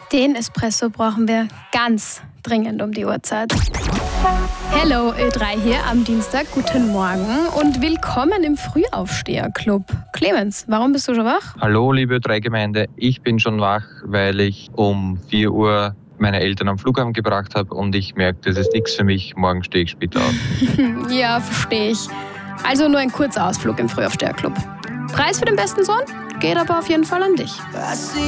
Den Espresso brauchen wir ganz dringend um die Uhrzeit. Hello, Ö3 hier am Dienstag. Guten Morgen und willkommen im Frühaufsteher-Club. Clemens, warum bist du schon wach? Hallo, liebe Ö3-Gemeinde. Ich bin schon wach, weil ich um 4 Uhr meine Eltern am Flughafen gebracht habe und ich merke, das ist nichts für mich. Morgen stehe ich später auf. Ja, verstehe ich. Also nur ein kurzer Ausflug im Frühaufsteher-Club. Preis für den besten Sohn geht aber auf jeden Fall an dich.